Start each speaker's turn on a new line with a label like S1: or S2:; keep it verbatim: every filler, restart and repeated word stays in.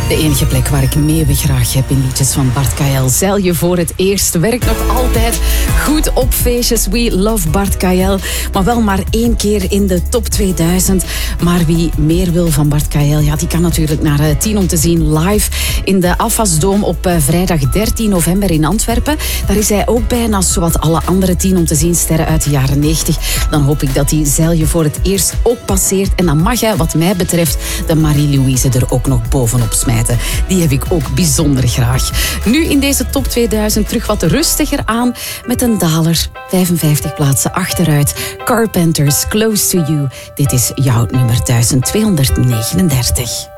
S1: De enige plek waar ik meeuwen graag heb in liedjes van Bart Kael. Zeil je voor het eerst. Werkt nog altijd goed op feestjes. We love Bart Kael. Maar wel maar één keer in de top tweeduizend. Maar wie meer wil van Bart Kael, ja, die kan natuurlijk naar uh, tien om te zien live in de Afasdoom op uh, vrijdag dertien november in Antwerpen. Daar is hij ook bij, naast zowat alle andere tien om te zien sterren uit de jaren negentig. Dan hoop ik dat die Zeil je voor het eerst ook passeert. En dan mag hij, wat mij betreft, de Marie-Louise er ook nog bovenop smijten. Die heb ik ook bijzonder graag. Nu in deze top tweeduizend terug wat rustiger aan met een daler. vijfenvijftig plaatsen achteruit. Carpenters, Close to You. Dit is jouw nummer duizend tweehonderdnegenendertig.